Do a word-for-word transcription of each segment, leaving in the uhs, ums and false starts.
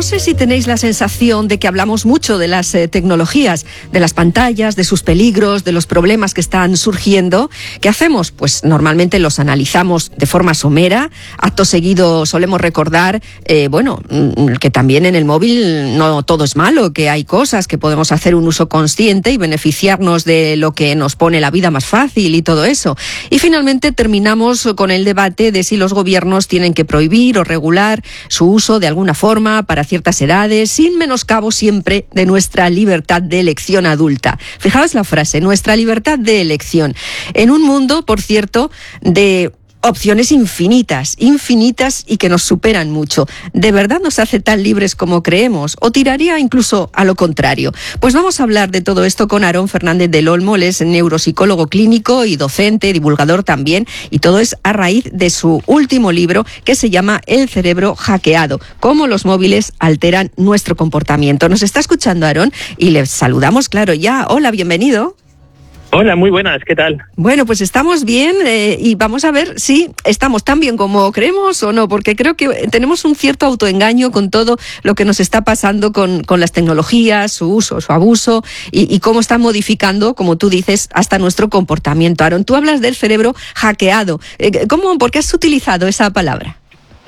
sé si tenéis la sensación de que hablamos mucho de las eh, tecnologías, de las pantallas, de sus peligros, de los problemas que están surgiendo. ¿Qué hacemos? Pues normalmente los analizamos de forma somera. Acto seguido solemos recordar, eh, bueno, que también en el móvil no todo es malo, que hay cosas que podemos hacer un uso consciente y beneficiarnos de lo que nos pone la vida más fácil y todo eso. Y finalmente terminamos con el debate de si los gobiernos tienen que prohibir o regular su uso de alguna forma para ciertas edades, sin menoscabo siempre de nuestra libertad de elección adulta. Fijaos la frase, nuestra libertad de elección. En un mundo, por cierto, de opciones infinitas, infinitas y que nos superan mucho. ¿De verdad nos hace tan libres como creemos? ¿O tiraría incluso a lo contrario? Pues vamos a hablar de todo esto con Aarón Fernández del Olmo. Él es neuropsicólogo clínico y docente, divulgador también, y todo es a raíz de su último libro que se llama El cerebro hackeado, cómo los móviles alteran nuestro comportamiento. Nos está escuchando Aarón y le saludamos, claro, ya. Hola, bienvenido. Hola, muy buenas, ¿qué tal? Bueno, pues estamos bien eh, y vamos a ver si estamos tan bien como creemos o no, porque creo que tenemos un cierto autoengaño con todo lo que nos está pasando con, con las tecnologías, su uso, su abuso y, y cómo están modificando, como tú dices, hasta nuestro comportamiento. Aarón, tú hablas del cerebro hackeado. Eh, ¿Cómo, por qué has utilizado esa palabra?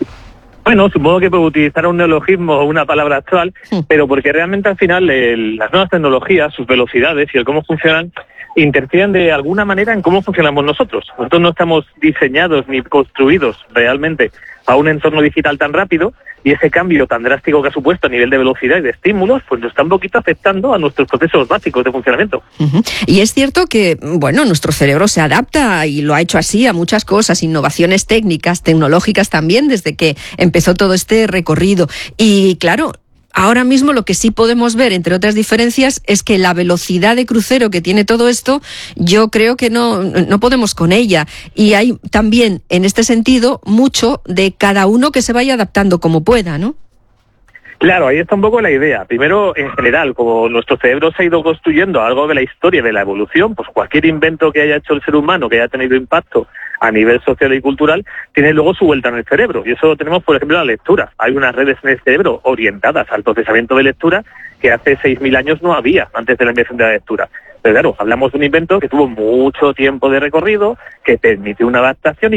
Bueno, supongo que puedo utilizar un neologismo o una palabra actual, sí. Pero porque realmente al final eh, las nuevas tecnologías, sus velocidades y el cómo funcionan, interfieren de alguna manera en cómo funcionamos nosotros. Nosotros no estamos diseñados ni construidos realmente a un entorno digital tan rápido, y ese cambio tan drástico que ha supuesto a nivel de velocidad y de estímulos, pues nos está un poquito afectando a nuestros procesos básicos de funcionamiento. Uh-huh. Y es cierto que, bueno, nuestro cerebro se adapta y lo ha hecho así a muchas cosas, innovaciones técnicas, tecnológicas también, desde que empezó todo este recorrido. Y claro, ahora mismo lo que sí podemos ver, entre otras diferencias, es que la velocidad de crucero que tiene todo esto, yo creo que no, no podemos con ella. Y hay también, en este sentido, mucho de cada uno que se vaya adaptando como pueda, ¿no? Claro, ahí está un poco la idea. Primero, en general, como nuestro cerebro se ha ido construyendo a lo largo de la historia de la evolución, pues cualquier invento que haya hecho el ser humano, que haya tenido impacto a nivel social y cultural, tiene luego su vuelta en el cerebro. Y eso lo tenemos, por ejemplo, en la lectura. Hay unas redes en el cerebro orientadas al procesamiento de lectura que hace seis mil años no había antes de la invención de la lectura. Pero claro, hablamos de un invento que tuvo mucho tiempo de recorrido, que permitió una adaptación